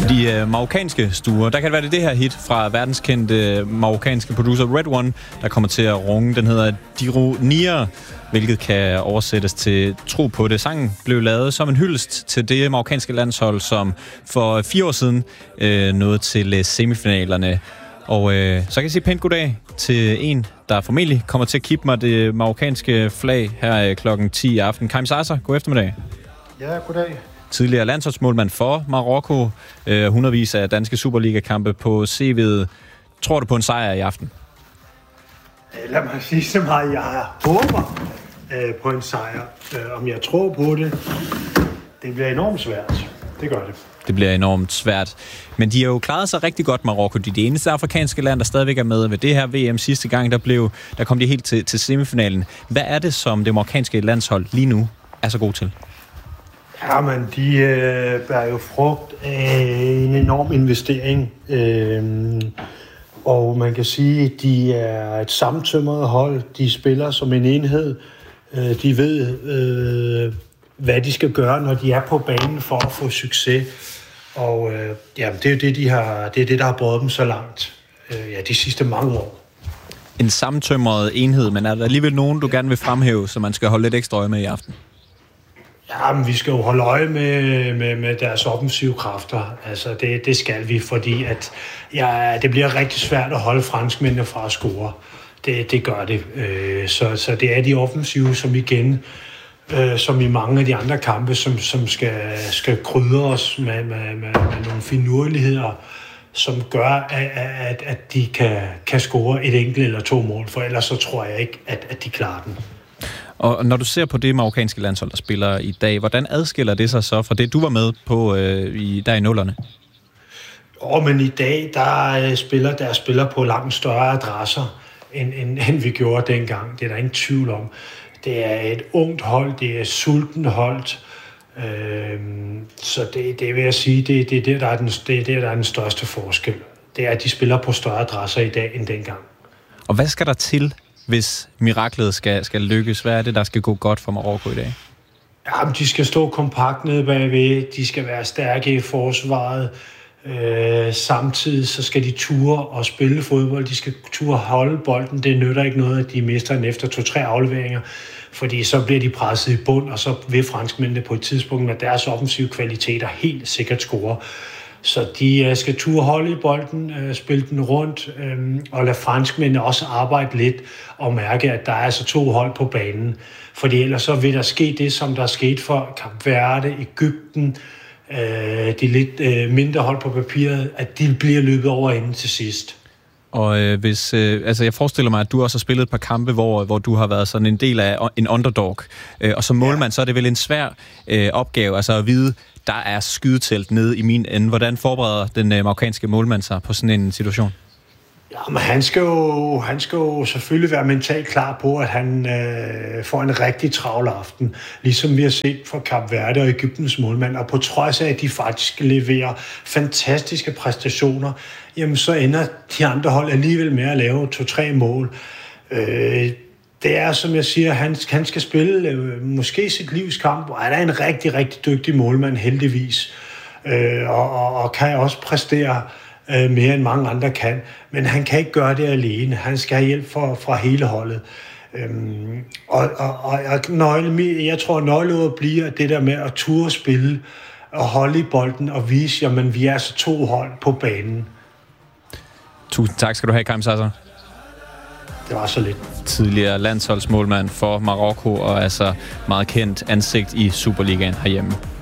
de marokkanske stuer. Der kan det være det her hit fra verdenskendte marokkanske producer Red One, der kommer til at runge. Den hedder Diro Nier, hvilket kan oversættes til tro på det. Sangen blev lavet som en hyldest til det marokkanske landshold, som for 4 år siden nåede til semifinalerne. Og så kan jeg sige pænt goddag til en, der formentlig kommer til at kippe mig det marokkanske flag her klokken 10 i aften. Karim Zaza, god eftermiddag. Ja, goddag. Tidligere landsholdsmålmand for Marokko. Hundredvis af danske Superliga-kampe på CV'et. Tror du på en sejr i aften? Lad mig sige så meget, jeg håber på en sejr. Om jeg tror på det, det bliver enormt svært. Det gør det. Det bliver enormt svært. Men de har jo klaret sig rigtig godt, Marokko. De er det eneste afrikanske land, der stadigvæk er med ved det her VM sidste gang. Der kom de helt til semifinalen. Hvad er det, som det marokkanske landshold lige nu er så god til? Jamen, de bærer jo frugt af en enorm investering. Og man kan sige, at de er et sammentømret hold. De spiller som en enhed. De ved, hvad de skal gøre, når de er på banen for at få succes. Og jamen, det er jo det, der har båret dem så langt de sidste mange år. En sammentømret enhed, men er der alligevel nogen, du gerne vil fremhæve, så man skal holde lidt ekstra øje med i aften? Jamen, vi skal jo holde øje med deres offensive kræfter. Altså, det skal vi, fordi at, det bliver rigtig svært at holde franskmændene fra at score. Det gør det. Så det er de offensive, som igen, som i mange af de andre kampe, som skal krydre os med nogle finurligheder, som gør, at de kan score et enkelt eller 2 mål, for ellers så tror jeg ikke, at de klarer den. Og når du ser på det marokkanske landshold, der spiller i dag, hvordan adskiller det sig så fra det, du var med på der i 00'erne? Men i dag, der spiller på langt større adresser, end vi gjorde dengang. Det er der ingen tvivl om. Det er et ungt hold, det er et sultent hold. Så det vil jeg sige, det er der er den største forskel. Det er, at de spiller på større adresser i dag end dengang. Og hvad skal der til, hvis miraklet skal lykkes? Hvad er det, der skal gå godt for Marokko i dag? Jamen, de skal stå kompakt nede bagved. De skal være stærke i forsvaret. Samtidig så skal de ture og spille fodbold. De skal ture holde bolden. Det nytter ikke noget, at de mister den efter 2-3 afleveringer, fordi så bliver de presset i bund, og så vil franskmændene på et tidspunkt med deres offensive kvaliteter helt sikkert score. Så de skal ture holde i bolden, spille den rundt, og lade franskmændene også arbejde lidt og mærke, at der er altså 2 hold på banen. Fordi ellers så vil der ske det, som der er sket for Kap Verde, Egypten, de lidt mindre hold på papiret, at de bliver løbet over enden til sidst. Og jeg forestiller mig, at du også har spillet et par kampe, hvor du har været sådan en del af en underdog. Og som målmand, så er det vel en svær opgave, altså at vide, der er skydetelt nede i min ende. Hvordan forbereder den marokkanske målmand sig på sådan en situation? Jamen, han skal jo selvfølgelig være mentalt klar på, at han får en rigtig travl aften, ligesom vi har set fra Kap Verde og Egyptens målmand. Og på trods af, at de faktisk leverer fantastiske præstationer, jamen så ender de andre hold alligevel med at lave 2-3 mål. Det er, som jeg siger, han skal spille måske sit livs kamp, og er der en rigtig, rigtig dygtig målmand heldigvis, og kan også præstere mere end mange andre kan, men han kan ikke gøre det alene. Han skal have hjælp fra hele holdet. Jeg tror, nøgleordet bliver det der med at ture spille og holde i bolden og vise, jamen vi er altså 2 hold på banen. Tusind tak skal du have, Karim Zaza. Det var så lidt. Tidligere landsholdsmålmand for Marokko og altså meget kendt ansigt i Superligaen herhjemme.